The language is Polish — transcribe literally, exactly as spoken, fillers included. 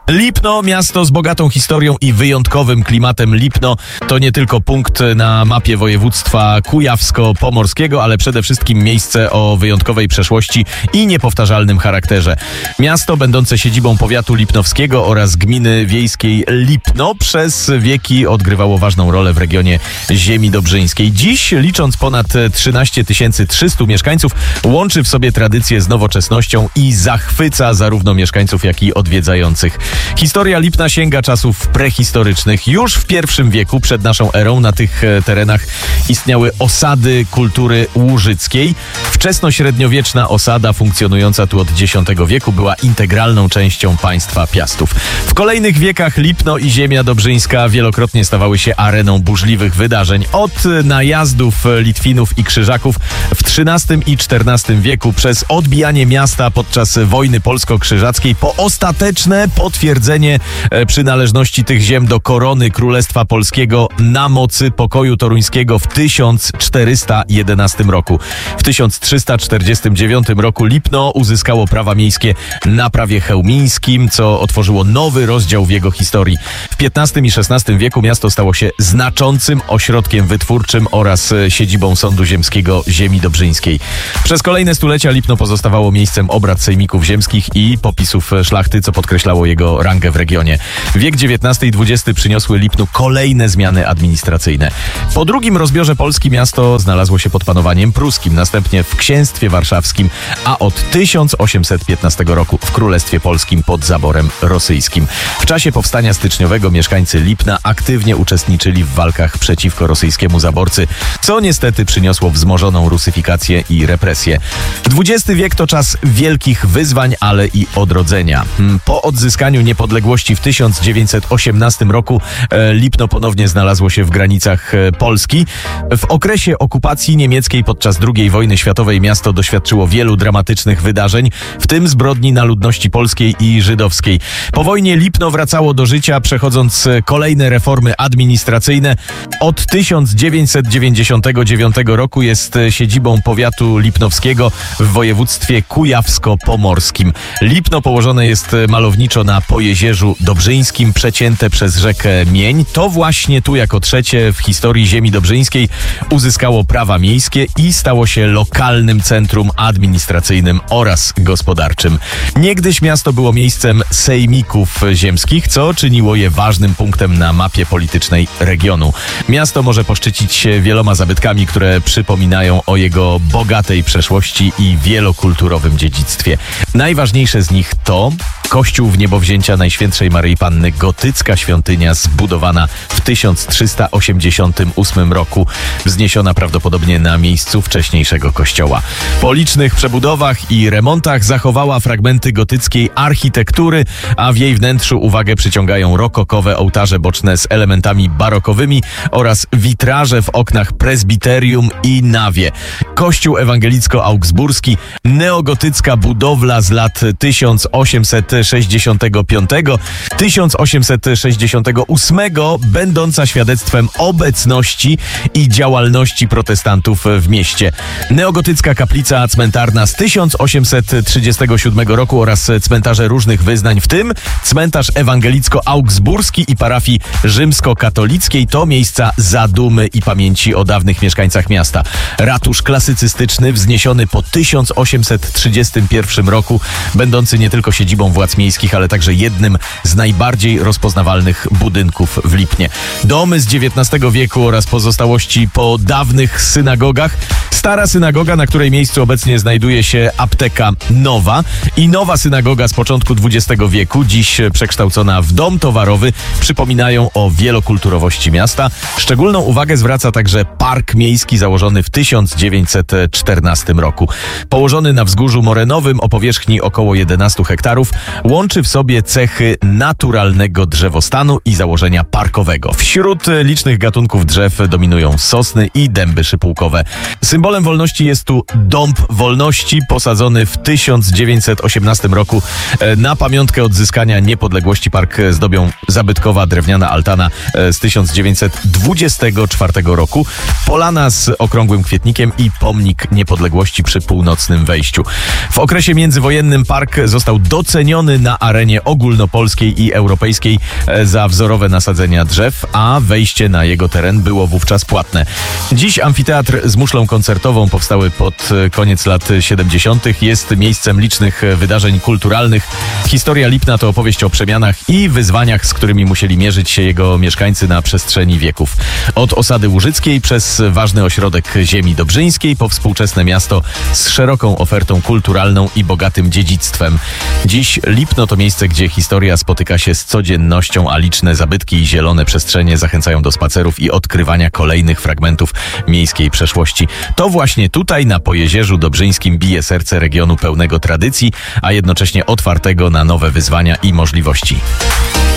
Lipno, miasto z bogatą historią i wyjątkowym klimatem. Lipno to nie tylko punkt na mapie województwa kujawsko-pomorskiego, ale przede wszystkim miejsce o wyjątkowej przeszłości i niepowtarzalnym charakterze. Miasto będące siedzibą powiatu lipnowskiego oraz gminy wiejskiej Lipno przez wieki odgrywało ważną rolę w regionie ziemi dobrzyńskiej. Dziś, licząc ponad trzynaście tysięcy trzysta mieszkańców, łączy w sobie tradycję z nowoczesnością i zachwyca zarówno mieszkańców, jak i odwiedzających. Historia Lipna sięga czasów prehistorycznych. Już w pierwszym wieku przed naszą erą na tych terenach istniały osady kultury łużyckiej. Wczesnośredniowieczna osada funkcjonująca tu od dziesiątego wieku była integralną częścią państwa Piastów. W kolejnych wiekach Lipno i ziemia dobrzyńska wielokrotnie stawały się areną burzliwych wydarzeń. Od najazdów Litwinów i Krzyżaków w trzynastym i czternastym wieku przez odbijanie miasta podczas wojny polsko-krzyżackiej po ostateczne potwierdzenie przynależności tych ziem do korony Królestwa Polskiego na mocy pokoju toruńskiego w tysiąc czterysta jedenastym roku. W tysiąc trzysta czterdziestym dziewiątym roku Lipno uzyskało prawa miejskie na prawie chełmińskim, co otworzyło nowy rozdział w jego historii. W piętnastym i szesnastym wieku miasto stało się znaczącym ośrodkiem wytwórczym oraz siedzibą Sądu Ziemskiego ziemi dobrzyńskiej. Przez kolejne stulecia Lipno pozostawało miejscem obrad sejmików ziemskich i popisów szlachty, co podkreślało jego rangę w regionie. Wiek dziewiętnasty i dwudziesty przyniosły Lipnu kolejne zmiany administracyjne. Po drugim rozbiorze Polski miasto znalazło się pod panowaniem pruskim, następnie w Księstwie Warszawskim, a od tysiąc osiemset piętnastego roku w Królestwie Polskim pod zaborem rosyjskim. W czasie powstania styczniowego mieszkańcy Lipna aktywnie uczestniczyli w walkach przeciwko rosyjskiemu zaborcy, co niestety przyniosło wzmożoną rusyfikację i represję. dwudziesty wiek to czas wielkich wyzwań, ale i odrodzenia. Po odzyskaniu niepodległości w tysiąc dziewięćset osiemnastym roku Lipno ponownie znalazło się w granicach Polski. W okresie okupacji niemieckiej podczas drugiej wojny światowej miasto doświadczyło wielu dramatycznych wydarzeń, w tym zbrodni na ludności polskiej i żydowskiej. Po wojnie Lipno wracało do życia, przechodząc kolejne reformy administracyjne. Od tysiąc dziewięćset dziewięćdziesiątego dziewiątego roku jest siedzibą powiatu lipnowskiego w województwie kujawsko-pomorskim. Lipno położone jest malowniczo na Pojezierzu Dobrzyńskim, przecięte przez rzekę Mień. To właśnie tu jako trzecie w historii ziemi dobrzyńskiej uzyskało prawa miejskie i stało się lokalnym centrum administracyjnym oraz gospodarczym. Niegdyś miasto było miejscem sejmików ziemskich, co czyniło je ważnym punktem na mapie politycznej regionu. Miasto może poszczycić się wieloma zabytkami, które przypominają o jego bogatej przeszłości i wielokulturowym dziedzictwie. Najważniejsze z nich to Kościół Wniebowzięcia Najświętszej Maryi Panny, gotycka świątynia zbudowana w tysiąc trzysta osiemdziesiątym ósmym roku, wzniesiona prawdopodobnie na miejscu wcześniejszego kościoła. Po licznych przebudowach i remontach zachowała fragmenty gotyckiej architektury, a w jej wnętrzu uwagę przyciągają rokokowe ołtarze boczne z elementami barokowymi oraz witraże w oknach prezbiterium i nawie. Kościół ewangelicko-augsburski, neogotycka budowla z lat tysiąc osiemset sześćdziesiątego piątego do tysiąc osiemset sześćdziesiątego ósmego, będąca świadectwem obecności i działalności protestantów w mieście. Neogotycka kaplica cmentarna z tysiąc osiemset trzydziestego siódmego roku oraz cmentarze różnych wyznań, w tym cmentarz ewangelicko-augsburski i parafii rzymskokatolickiej to miejsca zadumy i pamięci o dawnych mieszkańcach miasta. Ratusz klasycystyczny wzniesiony po tysiąc osiemset trzydziestym pierwszym roku, będący nie tylko siedzibą władz miejskich, ale także jednym z najbardziej rozpoznawalnych budynków w Lipnie. Domy z dziewiętnastego wieku oraz pozostałości po dawnych synagogach. Stara synagoga, na której miejscu obecnie znajduje się apteka Nowa, i nowa synagoga z początku dwudziestego wieku, dziś przekształcona w dom towarowy, przypominają o wielokulturowości miasta. Szczególną uwagę zwraca także park miejski założony w tysiąc dziewięćset czternastym roku. Położony na wzgórzu morenowym o powierzchni około jedenastu hektarów, łączy w sobie cechy naturalnego drzewostanu i założenia parkowego. Wśród licznych gatunków drzew dominują sosny i dęby szypułkowe. Symbolem wolności jest tu Dąb Wolności, posadzony w tysiąc dziewięćset osiemnastym roku. Na pamiątkę odzyskania niepodległości park zdobią zabytkowa drewniana altana z tysiąc dziewięćset dwudziestego czwartego roku, polana z okrągłym kwietnikiem i pomnik niepodległości przy północnym wejściu. W okresie międzywojennym park został doceniony ceniony na arenie ogólnopolskiej i europejskiej za wzorowe nasadzenia drzew, a wejście na jego teren było wówczas płatne. Dziś amfiteatr z muszlą koncertową, powstały pod koniec lat siedemdziesiątych, jest miejscem licznych wydarzeń kulturalnych. Historia Lipna to opowieść o przemianach i wyzwaniach, z którymi musieli mierzyć się jego mieszkańcy na przestrzeni wieków. Od osady łużyckiej przez ważny ośrodek ziemi dobrzyńskiej po współczesne miasto z szeroką ofertą kulturalną i bogatym dziedzictwem. Dziś Lipno to miejsce, gdzie historia spotyka się z codziennością, a liczne zabytki i zielone przestrzenie zachęcają do spacerów i odkrywania kolejnych fragmentów miejskiej przeszłości. To właśnie tutaj, na Pojezierzu Dobrzyńskim, bije serce regionu pełnego tradycji, a jednocześnie otwartego na nowe wyzwania i możliwości.